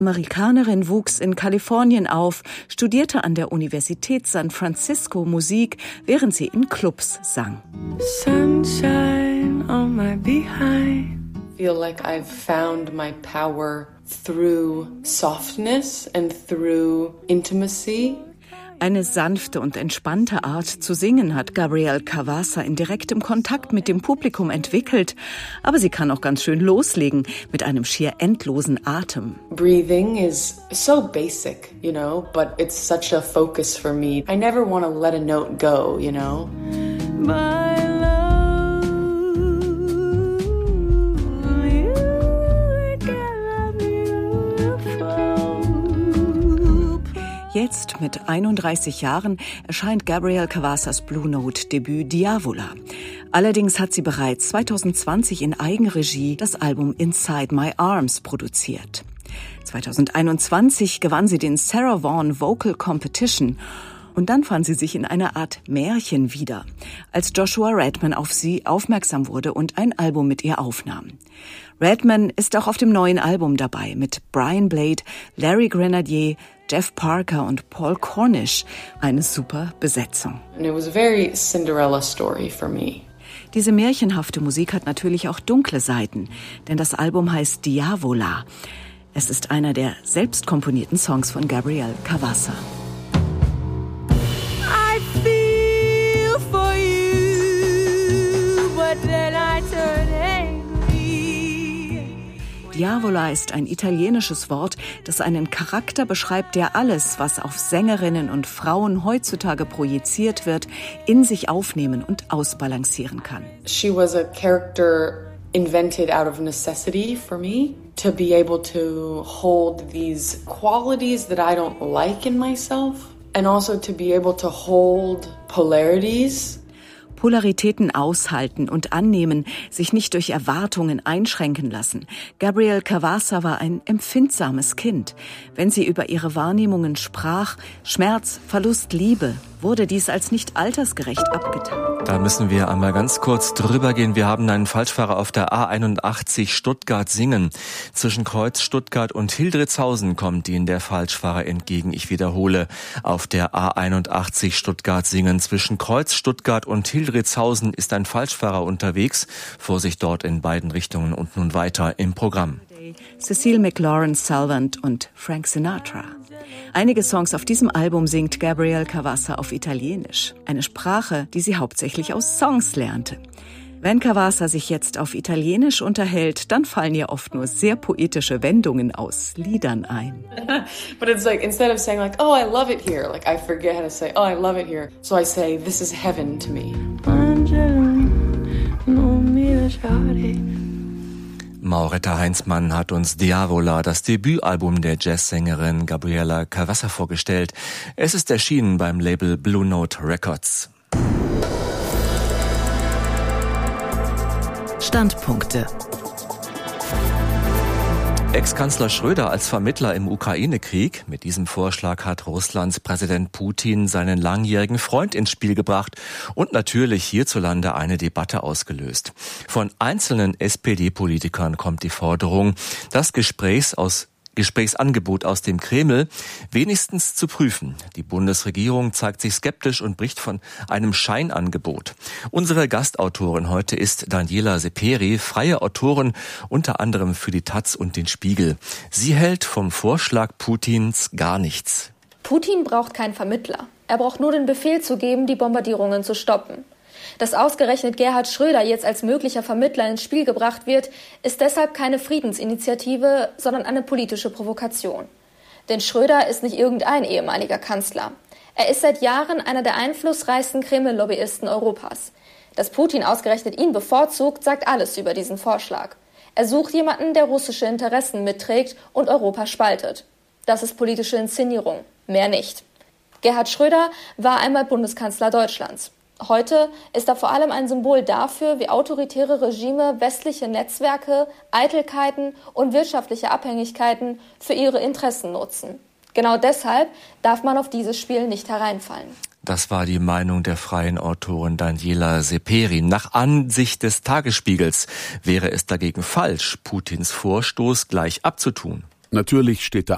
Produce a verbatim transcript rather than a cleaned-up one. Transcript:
Amerikanerin wuchs in Kalifornien auf, studierte an der Universität San Francisco Musik, während sie in Clubs sang. Sunshine on my behind. I feel like I've found my power through softness and through intimacy. Eine sanfte und entspannte Art zu singen hat Gabrielle Cavassa in direktem Kontakt mit dem Publikum entwickelt. Aber sie kann auch ganz schön loslegen mit einem schier endlosen Atem. Breathing is so basic, you know, but it's such a focus for me. I never want to let a note go, you know. My love, you are beautiful. Jetzt mit einunddreißig Jahren erscheint Gabrielle Cavassas Blue Note Debüt Diavola. Allerdings hat sie bereits zwanzig zwanzig in Eigenregie das Album Inside My Arms produziert. zwanzig einundzwanzig gewann sie den Sarah Vaughan Vocal Competition und dann fand sie sich in einer Art Märchen wieder, als Joshua Redman auf sie aufmerksam wurde und ein Album mit ihr aufnahm. Redman ist auch auf dem neuen Album dabei mit Brian Blade, Larry Grenadier, Jeff Parker und Paul Cornish. Eine super Besetzung. And it was a very Cinderella story for me. Diese märchenhafte Musik hat natürlich auch dunkle Seiten, denn das Album heißt Diavola. Es ist einer der selbst komponierten Songs von Gabrielle Cavassa. I feel for you, but then I turn angry. Diavola ist ein italienisches Wort, das einen Charakter beschreibt, der alles, was auf Sängerinnen und Frauen heutzutage projiziert wird, in sich aufnehmen und ausbalancieren kann. She was a character invented out of necessity for me to be able to hold these qualities that I don't like in myself and also to be able to hold polarities. Polaritäten aushalten und annehmen, sich nicht durch Erwartungen einschränken lassen. Gabrielle Cavassa war ein empfindsames Kind. Wenn sie über ihre Wahrnehmungen sprach, Schmerz, Verlust, Liebe, wurde dies als nicht altersgerecht abgetan. Da müssen wir einmal ganz kurz drüber gehen. Wir haben einen Falschfahrer auf der A einundachtzig Stuttgart-Singen. Zwischen Kreuz Stuttgart und Hildritzhausen kommt Ihnen der Falschfahrer entgegen. Ich wiederhole, auf der A einundachtzig Stuttgart-Singen. Zwischen Kreuz Stuttgart und Hildritzhausen ist ein Falschfahrer unterwegs. Vorsicht dort in beiden Richtungen und nun weiter im Programm. Cecile McLaurin-Salvant und Frank Sinatra. Einige Songs auf diesem Album singt Gabrielle Cavassa auf Italienisch, eine Sprache, die sie hauptsächlich aus Songs lernte. Wenn Cavassa sich jetzt auf Italienisch unterhält, dann fallen ihr oft nur sehr poetische Wendungen aus Liedern ein. But it's like, instead of saying like, oh, I love it here, like I forget how to say, oh, I love it here. So I say, this is heaven to me. Mauretta Heinzmann hat uns Diavola, das Debütalbum der Jazzsängerin Gabriella Cavassa, vorgestellt. Es ist erschienen beim Label Blue Note Records. Standpunkte. Ex-Kanzler Schröder als Vermittler im Ukraine-Krieg. Mit diesem Vorschlag hat Russlands Präsident Putin seinen langjährigen Freund ins Spiel gebracht und natürlich hierzulande eine Debatte ausgelöst. Von einzelnen S P D-Politikern kommt die Forderung, das Gesprächs aus Gesprächsangebot aus dem Kreml wenigstens zu prüfen. Die Bundesregierung zeigt sich skeptisch und bricht von einem Scheinangebot. Unsere Gastautorin heute ist Daniela Seperi, freie Autorin, unter anderem für die Taz und den Spiegel. Sie hält vom Vorschlag Putins gar nichts. Putin braucht keinen Vermittler. Er braucht nur den Befehl zu geben, die Bombardierungen zu stoppen. Dass ausgerechnet Gerhard Schröder jetzt als möglicher Vermittler ins Spiel gebracht wird, ist deshalb keine Friedensinitiative, sondern eine politische Provokation. Denn Schröder ist nicht irgendein ehemaliger Kanzler. Er ist seit Jahren einer der einflussreichsten Kreml-Lobbyisten Europas. Dass Putin ausgerechnet ihn bevorzugt, sagt alles über diesen Vorschlag. Er sucht jemanden, der russische Interessen mitträgt und Europa spaltet. Das ist politische Inszenierung, mehr nicht. Gerhard Schröder war einmal Bundeskanzler Deutschlands. Heute ist er vor allem ein Symbol dafür, wie autoritäre Regime westliche Netzwerke, Eitelkeiten und wirtschaftliche Abhängigkeiten für ihre Interessen nutzen. Genau deshalb darf man auf dieses Spiel nicht hereinfallen. Das war die Meinung der freien Autorin Daniela Seperi. Nach Ansicht des Tagesspiegels wäre es dagegen falsch, Putins Vorstoß gleich abzutun. Natürlich steht der